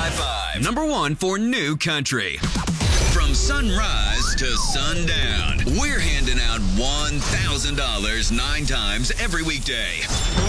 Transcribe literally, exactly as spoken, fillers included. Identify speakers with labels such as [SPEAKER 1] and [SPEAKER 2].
[SPEAKER 1] High Five, number one for new country. From sunrise to sundown, we're handing out one thousand dollars nine times every weekday.